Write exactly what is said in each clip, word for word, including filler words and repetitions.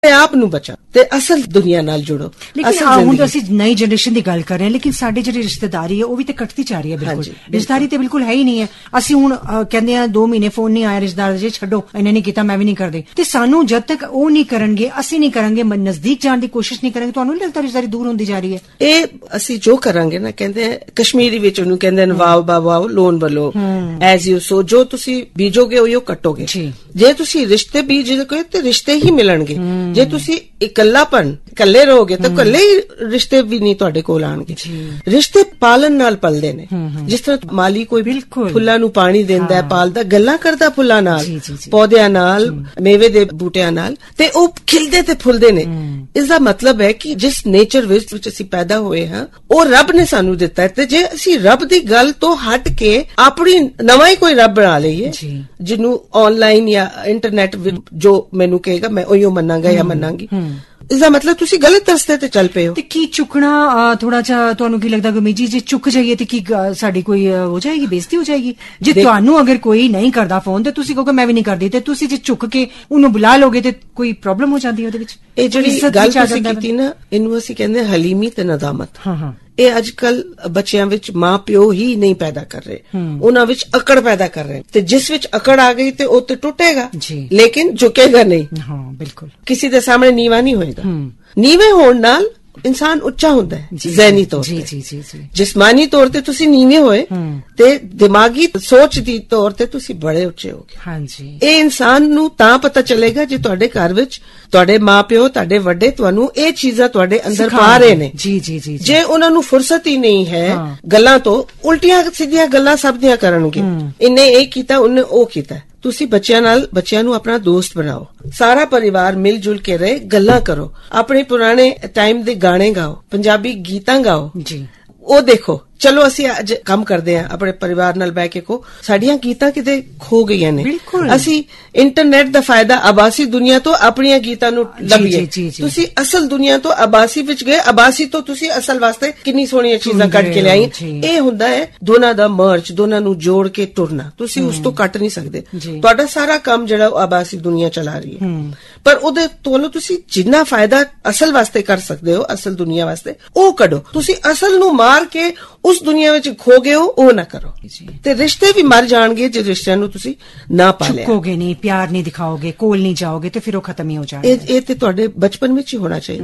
ਆਪ ਨੂੰ ਬਚਾ ਤੇ ਅਸਲ ਦੁਨੀਆ ਨਾਲ ਜੁੜੋ। ਲੇਕਿਨ ਹੁਣ ਅਸੀਂ ਨਈ ਜਨਰੇਸ਼ਨ ਦੀ ਗੱਲ ਕਰ ਰਹੇ ਹਾਂ, ਲੇਕਿਨ ਸਾਡੇ ਜਿਹੜੀ ਰਿਸ਼ਤੇਦਾਰੀ ਹੈ ਉਹ ਵੀ ਤੇ ਕੱਟਦੀ ਜਾ ਰਹੀ ਹੈ। ਬਿਲਕੁਲ ਰਿਸ਼ਤੇਦਾਰੀ ਤੇ ਬਿਲਕੁਲ ਹੈ ਹੀ ਨਹੀਂ ਹੈ। ਅਸੀਂ ਹੁਣ ਕਹਿੰਦੇ ਆ ਦੋ ਮਹੀਨੇ ਫੋਨ ਨਹੀਂ ਆਇਆ ਰਿਸ਼ਤੇਦਾਰ ਜੇ ਛੱਡੋ ਇਹਨੇ ਨਹੀਂ ਕੀਤਾ ਮੈਂ ਵੀ ਨਹੀਂ ਕਰਦੇ, ਤੇ ਸਾਨੂੰ ਜਦ ਤੱਕ ਉਹ ਨਹੀਂ ਕਰਨਗੇ ਅਸੀਂ ਨਹੀਂ ਕਰਾਂਗੇ, ਨਜ਼ਦੀਕ ਜਾਣ ਦੀ ਕੋਸ਼ਿਸ਼ ਨਹੀਂ ਕਰਾਂਗੇ, ਤੁਹਾਨੂੰ ਨਹੀਂ ਲੱਗਦਾ ਰਿਸ਼ਤੇਦਾਰੀ ਦੂਰ ਹੁੰਦੀ ਜਾ ਰਹੀ ਹੈ? ਇਹ ਅਸੀਂ ਜੋ ਕਰਾਂਗੇ ਨਾ, ਕਹਿੰਦੇ ਕਸ਼ਮੀਰੀ ਵਿੱਚ ਉਹਨੂੰ ਕਹਿੰਦੇ ਨੇ wow ਬਾਵਾਓ loan ਬਲੋ as you so, ਜੋ ਤੁਸੀਂ ਬੀਜੋਗੇ ਉਹ ਕੱਟੋਗੇ। ਜੇ ਤੁਸੀਂ ਰਿਸ਼ਤੇ ਬੀਜੋਗੇ ਤੇ ਰਿਸ਼ਤੇ ਹੀ ਮਿਲਣਗੇ। ਜੇ ਤੁਸੀਂ ਇਕੱਲਾਪਨ ਇਕੱਲੇ ਰਹੋਗੇ ਤਾਂ ਇਕੱਲੇ ਹੀ ਰਿਸ਼ਤੇ ਵੀ ਨਹੀਂ ਤੁਹਾਡੇ ਕੋਲ ਆਣਗੇ। ਰਿਸ਼ਤੇ ਪਾਲਣ ਨਾਲ ਪਲਦੇ ਨੇ, ਜਿਸ ਤਰ੍ਹਾਂ ਮਾਲੀ ਕੋਈ ਫੁੱਲਾਂ ਨੂੰ ਪਾਣੀ ਦਿੰਦਾ ਹੈ, ਪਾਲਦਾ, ਗੱਲਾਂ ਕਰਦਾ ਫੁੱਲਾਂ ਨਾਲ, ਪੌਦਿਆਂ ਨਾਲ, ਮੇਵੇ ਦੇ ਬੂਟਿਆਂ ਨਾਲ, ਤੇ ਉਹ ਖਿਲਦੇ ਤੇ ਫੁੱਲਦੇ ਨੇ। ਇਸ ਦਾ ਮਤਲਬ ਹੈ ਕਿ ਜਿਸ ਨੇਚਰ ਵਿੱਚ ਅਸੀਂ ਪੈਦਾ ਹੋਏ ਹਾਂ ਉਹ ਰੱਬ ਨੇ ਸਾਨੂੰ ਦਿੱਤਾ ਹੈ, ਤੇ ਜੇ ਅਸੀਂ ਰੱਬ ਦੀ ਗੱਲ ਤੋਂ ਹਟ ਕੇ ਆਪਣੀ ਨਵਾਂ ਹੀ ਕੋਈ ਰੱਬ ਬਣਾ ਲਈਏ ਜਿਹਨੂੰ ਆਨਲਾਈਨ ਜਾਂ ਇੰਟਰਨੈਟ ਜੋ ਮੈਨੂੰ ਕਹੇਗਾ ਮੈਂ ਉਹੀਓ ਮੰਨਾਂਗਾ ਜਾਂ ਮੰਨਾਂਗੀ, ਇਸਦਾ ਮਤਲਬ ਤੁਸੀਂ ਗਲਤ ਰਸਤੇ ਤੇ ਚੱਲ ਪਏ ਹੋ। ਤੇ ਕੀ ਚੁੱਕਣਾ ਥੋੜਾ ਜਿਹਾ ਤੁਹਾਨੂੰ ਕੀ ਲੱਗਦਾ ਗੁਰਮੀਤ ਜੀ, ਜੇ ਚੁੱਕ ਜਾਈਏ ਤੇ ਕੀ ਸਾਡੀ ਕੋਈ ਹੋ ਜਾਏਗੀ, ਬੇਇੱਜ਼ਤੀ ਹੋ ਜਾਏਗੀ? ਜੇ ਤੁਹਾਨੂੰ ਅਗਰ ਕੋਈ ਨਹੀਂ ਕਰਦਾ ਫੋਨ ਤੇ ਤੁਸੀਂ ਕਹੋਗੇ ਮੈਂ ਵੀ ਨਹੀਂ ਕਰਦੀ, ਤੇ ਤੁਸੀਂ ਜੇ ਚੁੱਕ ਕੇ ਉਹਨੂੰ ਬੁਲਾ ਲੋਗੇ ਤੇ ਕੋਈ ਪ੍ਰੋਬਲਮ ਹੋ ਜਾਂਦੀ ਹੈ ਉਹਦੇ ਵਿੱਚ? ਇਹ ਜਿਹੜੀ ਗੱਲ ਤੁਸੀਂ ਕੀਤੀ ਨਾ, ਇਹਨੂੰ ਅਸੀਂ ਕਹਿੰਦੇ ਹਲੀਮੀ ਤੇ ਨਦਾਮਤ। ਹਾਂ ਹਾਂ ਇਹ ਅੱਜ ਕੱਲ ਬੱਚਿਆਂ ਵਿੱਚ ਮਾਂ ਪਿਓ ਹੀ ਨਹੀਂ ਪੈਦਾ ਕਰ ਰਹੇ, ਉਹਨਾਂ ਵਿੱਚ ਅਕੜ ਪੈਦਾ ਕਰ ਰਹੇ, ਤੇ ਜਿਸ ਵਿੱਚ ਅਕੜ ਆ ਗਈ ਤੇ ਉਹ ਤੇ ਟੁੱਟੇਗਾ ਲੇਕਿਨ ਝੁਕੇਗਾ ਨਹੀਂ। ਹਾਂ ਬਿਲਕੁਲ, ਕਿਸੇ ਦੇ ਸਾਹਮਣੇ ਨੀਵਾ ਨਹੀਂ ਹੋਏਗਾ। ਨੀਵੇਂ ਹੋਣ ਨਾਲ ਇਨਸਾਨ ਉੱਚਾ ਹੁੰਦਾ ਹੈ ਜ਼ਹਿਨੀ ਤੌਰ ਤੇ, ਜੀ ਜੀ ਜੀ ਜਿਸਮਾਨੀ ਤੌਰ ਤੇ ਤੁਸੀਂ ਨੀਵੇਂ ਹੋਏ ਤੇ ਦਿਮਾਗੀ ਸੋਚ ਦੀ ਤੌਰ ਤੇ ਤੁਸੀਂ ਬੜੇ ਉੱਚੇ ਹੋਗੇ। ਹਾਂਜੀ, ਇਹ ਇਨਸਾਨ ਨੂੰ ਤਾਂ ਪਤਾ ਚੱਲੇਗਾ ਜੇ ਤੁਹਾਡੇ ਘਰ ਵਿੱਚ ਤੁਹਾਡੇ ਮਾਪਿਓ ਤੁਹਾਡੇ ਵੱਡੇ ਤੁਹਾਨੂੰ ਇਹ ਚੀਜ਼ਾਂ ਤੁਹਾਡੇ ਅੰਦਰ ਪਾ ਰਹੇ ਨੇ। ਜੀ ਜੀ ਜੀ ਜੇ ਉਹਨਾਂ ਨੂੰ ਫੁਰਸਤ ਹੀ ਨਹੀਂ ਹੈ ਗੱਲਾਂ ਤੋਂ, ਉਲਟੀਆਂ ਸਿੱਧੀਆਂ ਗੱਲਾਂ ਸਭ ਦੀਆਂ ਕਰਨਗੇ, ਇਹਨੇ ਇਹ ਕੀਤਾ ਉਹਨੇ ਉਹ ਕੀਤਾ। ਤੁਸੀਂ ਬੱਚਿਆਂ ਨਾਲ ਬੱਚਿਆਂ ਨੂੰ ਆਪਣਾ ਦੋਸਤ ਬਣਾਓ, ਸਾਰਾ ਪਰਿਵਾਰ ਮਿਲ ਜੁਲ ਕੇ ਰਹੇ, ਗੱਲਾਂ ਕਰੋ, ਆਪਣੇ ਪੁਰਾਣੇ ਟਾਈਮ ਦੇ ਗਾਣੇ ਗਾਓ, ਪੰਜਾਬੀ ਗੀਤਾਂ ਗਾਓ ਜੀ, ਉਹ ਦੇਖੋ। ਚਲੋ ਅਸੀਂ ਅੱਜ ਕੰਮ ਕਰਦੇ ਹਾਂ ਆਪਣੇ ਪਰਿਵਾਰ ਨਾਲ ਬਹਿ ਕੇ, ਕੋ ਸਾਡੀਆਂ ਗੀਤਾਂ ਕਿਤੇ ਖੋ ਗਈਆਂ ਨੇ। ਅਸੀਂ ਇੰਟਰਨੈਟ ਦਾ ਫਾਇਦਾ ਆਬਾਸੀ ਦੁਨੀਆ ਤੋਂ ਆਪਣੀਆਂ ਗੀਤਾਂ ਨੂੰ ਲੱਭੀਏ। ਤੁਸੀਂ ਅਸਲ ਦੁਨੀਆ ਤੋਂ ਆਬਾਸੀ ਵਿੱਚ ਗਏ, ਆਬਾਸੀ ਤੋਂ ਤੁਸੀਂ ਅਸਲ ਵਾਸਤੇ ਕਿੰਨੀ ਸੋਹਣੀਆਂ ਚੀਜ਼ਾਂ ਕੱਢ ਕੇ ਲਿਆਈ। ਇਹ ਹੁੰਦਾ ਹੈ ਦੋਨਾਂ ਦਾ ਮਰਜ, ਦੋਨਾਂ ਨੂੰ ਜੋੜ ਕੇ ਤੁਰਨਾ, ਤੁਸੀਂ ਉਸ ਤੋਂ ਕੱਟ ਨਹੀਂ ਸਕਦੇ। ਤੁਹਾਡਾ ਸਾਰਾ ਕੰਮ ਜਿਹੜਾ ਉਹ ਆਬਾਸੀ ਦੁਨੀਆ ਚਲਾ ਰਹੀ ਹੈ, ਪਰ ਉਹਦੇ ਤੋਂ ਤੁਸੀਂ ਜਿੰਨਾ ਫਾਇਦਾ ਅਸਲ ਵਾਸਤੇ ਕਰ ਸਕਦੇ ਹੋ, ਅਸਲ ਦੁਨੀਆ ਵਾਸਤੇ, ਉਹ ਕੱਢੋ। ਤੁਸੀਂ ਅਸਲ ਨੂੰ ਮਾਰ ਕੇ ਉਸ ਦੁਨੀਆ ਵਿੱਚ ਖੋ ਗਏ ਹੋ, ਉਹ ਨਾ ਕਰੋ, ਤੇ ਰਿਸ਼ਤੇ ਵੀ ਮਰ ਜਾਣਗੇ ਜੇ ਰਿਸ਼ਤਿਆਂ ਨੂੰ ਤੁਸੀਂ ਨਾ ਪਾਲਿਆ। ਚੁੱਕੋਗੇ ਨਹੀਂ, ਪਿਆਰ ਨਹੀਂ ਦਿਖਾਓਗੇ, ਕੋਲ ਨਹੀਂ ਜਾਓਗੇ, ਤੇ ਫਿਰ ਉਹ ਖਤਮ ਹੀ ਹੋ ਜਾਣਗੇ। ਇਹ ਤੇ ਤੁਹਾਡੇ ਬਚਪਨ ਵਿੱਚ ਹੀ ਹੋਣਾ ਚਾਹੀਦਾ।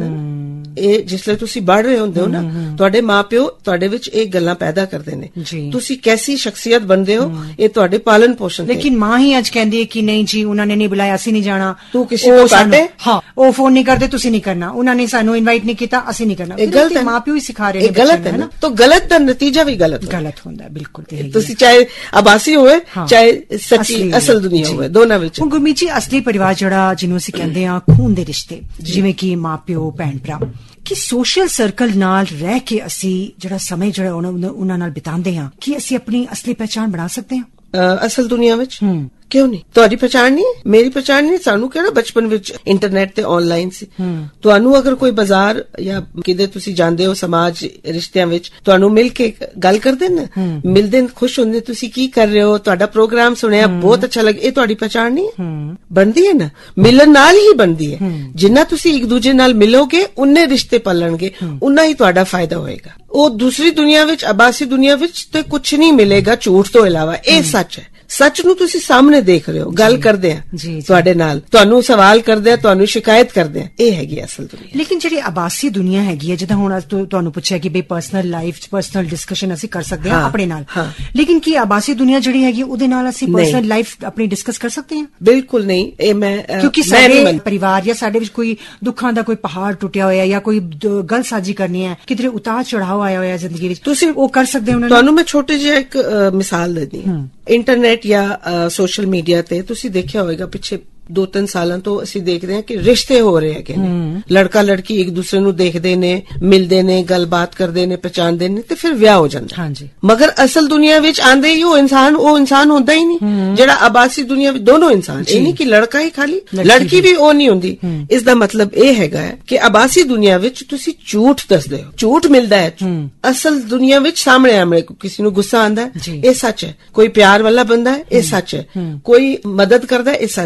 ਇਹ ਜਿਸਲੇ ਤੁਸੀਂ ਪੜ੍ਹ ਰਹੇ ਹੁੰਦੇ ਹੋ ਨਾ, ਤੁਹਾਡੇ ਮਾਪਿਓ ਤੁਹਾਡੇ ਵਿੱਚ ਇਹ ਗੱਲਾਂ ਪੈਦਾ ਕਰਦੇ ਨੇ, ਤੁਸੀਂ ਕੈਸੀ ਸ਼ਖਸੀਅਤ ਬਣਦੇ ਹੋ, ਇਹ ਤੁਹਾਡੇ ਪਾਲਣ ਪੋਸ਼ਣ। ਲੇਕਿਨ ਮਾਂ ਹੀ ਅੱਜ ਕਹਿੰਦੀ ਹੈ ਕਿ ਨਹੀਂ ਜੀ ਉਹਨਾਂ ਨੇ ਨਹੀਂ ਬੁਲਾਇਆ, ਅਸੀਂ ਨਹੀਂ ਜਾਣਾ, ਤੂੰ ਕਿਸੇ ਨੂੰ ਸਾਡੇ, ਹਾਂ ਉਹ ਫੋਨ ਨਹੀਂ ਕਰਦੇ ਤੁਸੀਂ ਨਹੀਂ ਕਰਨਾ, ਉਹਨਾਂ ਨੇ ਸਾਨੂੰ ਇਨਵਾਈਟ ਨਹੀਂ ਕੀਤਾ ਅਸੀਂ ਨਹੀਂ ਕਰਨਾ। ਇਹ ਗਲਤ ਹੈ, ਮਾਪਿਓ ਹੀ ਸਿਖਾ ਰਹੇ ਨੇ, ਗਲਤ ਹੈ ਨਾ। ਤਾਂ ਗਲਤ ਦਾ ਨਤੀਜਾ ਵੀ ਗਲਤ ਗਲਤ ਹੁੰਦਾ ਹੈ। ਬਿਲਕੁਲ, ਤੁਸੀਂ ਚਾਹੇ ਆਬਾਸੀ ਹੋਵੇ ਚਾਹੇ ਸੱਚੀ ਅਸਲ ਦੁਨੀਆ ਹੋਵੇ, ਦੋਨਾਂ ਵਿੱਚ। ਹੁਣ ਗੁਰਮੀਤ ਜੀ, ਅਸਲੀ ਪਰਿਵਾਰ ਜਿਹੜਾ ਜਿਹਨੂੰ ਅਸੀਂ ਕਹਿੰਦੇ ਹਾਂ ਖੂਨ ਦੇ ਰਿਸ਼ਤੇ, ਜਿਵੇਂ ਕਿ ਮਾਂ ਪਿਓ ਭੈਣ ਭਰਾ, ਕਿ ਸੋਸ਼ਲ ਸਰਕਲ ਨਾਲ ਰਹਿ ਕੇ ਅਸੀਂ ਜਿਹੜਾ ਸਮੇਂ ਜਿਹੜਾ ਉਹਨਾਂ ਨਾਲ ਬਿਤਾਉਂਦੇ ਹਾਂ, ਕੀ ਅਸੀਂ ਆਪਣੀ ਅਸਲੀ ਪਹਿਚਾਣ ਬਣਾ ਸਕਦੇ ਹਾਂ ਅਸਲ ਦੁਨੀਆ ਵਿੱਚ? ਕਿਉਂ ਨਹੀਂ? ਤੁਹਾਡੀ ਪਛਾਣ ਨਹੀਂ, ਮੇਰੀ ਪਛਾਣ ਨਹੀਂ। ਸਾਨੂੰ ਕਿਹੜਾ ਬਚਪਨ ਵਿੱਚ ਇੰਟਰਨੈਟ ਤੇ ਆਨਲਾਈਨ ਸੀ। ਤੁਹਾਨੂੰ ਅਗਰ ਕੋਈ ਬਾਜ਼ਾਰ ਜਾਂ ਕਿਤੇ ਤੁਸੀਂ ਜਾਂਦੇ ਹੋ ਸਮਾਜ ਰਿਸ਼ਤਿਆਂ ਵਿੱਚ, ਤੁਹਾਨੂੰ ਮਿਲ ਕੇ ਗੱਲ ਕਰਦੇ ਨੇ, ਮਿਲਦੇ ਖੁਸ਼ ਹੁੰਦੇ, ਤੁਸੀਂ ਕੀ ਕਰ ਰਹੇ ਹੋ, ਤੁਹਾਡਾ ਪ੍ਰੋਗਰਾਮ ਸੁਣਿਆ ਬਹੁਤ ਅੱਛਾ ਲੱਗਾ, ਇਹ ਤੁਹਾਡੀ ਪਛਾਣ ਨਹੀਂ ਹੈ? ਬਣਦੀ ਹੈ ਨਾ, ਮਿਲਣ ਨਾਲ ਹੀ ਬਣਦੀ ਹੈ। ਜਿੰਨਾ ਤੁਸੀਂ ਇੱਕ ਦੂਜੇ ਨਾਲ ਮਿਲੋਗੇ ਉਨੇ ਰਿਸ਼ਤੇ ਪਲਣਗੇ, ਉਨਾ ਹੀ ਤੁਹਾਡਾ ਫਾਇਦਾ ਹੋਏਗਾ। ਉਹ ਦੂਸਰੀ ਦੁਨੀਆ ਵਿੱਚ, ਆਬਾਸੀ ਦੁਨੀਆ ਵਿੱਚ ਤੇ ਕੁਛ ਨਹੀਂ ਮਿਲੇਗਾ ਝੂਠ ਤੋਂ ਇਲਾਵਾ। ਇਹ ਸੱਚ ਹੈ। ਸੱਚ ਨੂੰ ਤੁਸੀਂ ਸਾਹਮਣੇ ਦੇਖ ਰਹੇ ਹੋ, ਗੱਲ ਕਰਦੇ ਆ ਤੁਹਾਡੇ ਨਾਲ, ਤੁਹਾਨੂੰ ਸਵਾਲ ਕਰਦੇ ਆ, ਤੁਹਾਨੂੰ ਸ਼ਿਕਾਇਤ ਕਰਦੇ ਆ, ਇਹ ਹੈਗੀ ਅਸਲ ਦੁਨੀਆ। ਲੇਕਿਨ ਜਿਹੜੀ ਆਬਾਸੀ ਦੁਨੀਆ ਹੈਗੀ ਹੈ, ਜਿੱਦਾਂ ਹੁਣ ਤੁਹਾਨੂੰ ਪੁੱਛਿਆ ਕਿ ਬਈ ਪਰਸਨਲ ਲਾਈਫ ਚ ਪਰਸਨਲ ਡਿਸਕਸ਼ਨ ਅਸੀਂ ਕਰ ਸਕਦੇ ਹਾਂ ਆਪਣੇ ਨਾਲ, ਲੇਕਿਨ ਕੀ ਆਬਾਸੀ ਦੁਨੀਆ ਜਿਹੜੀ ਹੈਗੀ ਉਹਦੇ ਨਾਲ ਅਸੀਂ ਪਰਸਨਲ ਲਾਈਫ ਆਪਣੀ ਡਿਸਕਸ ਕਰ ਸਕਦੇ ਹਾਂ? ਬਿਲਕੁਲ ਨਹੀਂ। ਇਹ ਮੈਂ ਕਿਉਂਕਿ ਸਾਡੇ ਪਰਿਵਾਰ ਜਾਂ ਸਾਡੇ ਵਿੱਚ ਕੋਈ ਦੁੱਖਾਂ ਦਾ ਕੋਈ ਪਹਾੜ ਟੁੱਟਿਆ ਹੋਇਆ ਜਾਂ ਕੋਈ ਗੱਲ ਸਾਂਝੀ ਕਰਨੀ ਹੈ, ਕਿਧਰੇ ਉਤਾਰ ਚੜਾਅ ਆਇਆ ਹੋਇਆ ਜ਼ਿੰਦਗੀ ਵਿੱਚ, ਤੁਸੀਂ ਉਹ ਕਰ ਸਕਦੇ ਹੋ? ਤੁਹਾਨੂੰ ਮੈਂ ਛੋਟੀ ਜਿਹੀ ਇੱਕ ਮਿਸਾਲ ਦਿੰਦੀ ਹਾਂ। ਇੰਟਰਨੈਟ ਜਾਂ ਸੋਸ਼ਲ ਮੀਡੀਆ ਤੇ ਤੁਸੀਂ ਦੇਖਿਆ ਹੋਵੇਗਾ ਪਿੱਛੇ ਦੋ ਤਿੰਨ ਸਾਲਾਂ ਤੋਂ ਅਸੀਂ ਦੇਖਦੇ ਹਾਂ ਕਿ ਰਿਸ਼ਤੇ ਹੋ ਰਹੇ ਹੈਗੇ ਨੇ, ਲੜਕਾ ਲੜਕੀ ਇੱਕ ਦੂਸਰੇ ਨੂੰ ਦੇਖਦੇ ਨੇ, ਮਿਲਦੇ ਨੇ, ਗੱਲਬਾਤ ਕਰਦੇ ਨੇ, ਪਛਾਣਦੇ ਨੇ, ਤੇ ਫਿਰ ਵਿਆਹ ਹੋ ਜਾਂਦਾ। ਹਾਂਜੀ, ਮਗਰ ਅਸਲ ਦੁਨੀਆ ਵਿੱਚ ਆਂਦੇ ਹੀ ਉਹ ਇਨਸਾਨ ਉਹ ਇਨਸਾਨ ਹੁੰਦਾ ਹੀ ਨਹੀਂ ਜਿਹੜਾ ਆਬਾਸੀ ਦੁਨੀਆ ਵਿੱਚ। ਦੋਨੋਂ ਇਨਸਾਨ, ਇਹ ਨਹੀਂ ਕਿ ਲੜਕਾ ਹੀ ਖਾਲੀ, ਲੜਕੀ ਵੀ ਉਹ ਨਹੀਂ ਹੁੰਦੀ। ਇਸ ਦਾ ਮਤਲਬ ਇਹ ਹੈਗਾ ਕਿ ਆਬਾਸੀ ਦੁਨੀਆ ਵਿੱਚ ਤੁਸੀਂ ਝੂਠ ਦੱਸਦੇ ਹੋ, ਝੂਠ ਮਿਲਦਾ ਹੈ। ਅਸਲ ਦੁਨੀਆ ਵਿੱਚ ਸਾਹਮਣੇ ਆਮਣੇ ਕਿਸੇ ਨੂੰ ਗੁੱਸਾ ਆਂਦਾ ਹੈ, ਇਹ ਸੱਚ ਹੈ। ਕੋਈ ਪਿਆਰ ਵਾਲਾ ਬੰਦਾ ਹੈ, ਇਹ ਸੱਚ ਹੈ। ਕੋਈ ਮਦਦ ਕਰਦਾ ਹੈ, ਇਹ ਸੱਚ ਹੈ।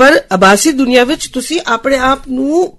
ਪਰ ਆਭਾਸੀ ਦੁਨੀਆ ਵਿੱਚ ਤੁਸੀਂ ਆਪਣੇ ਆਪ ਨੂੰ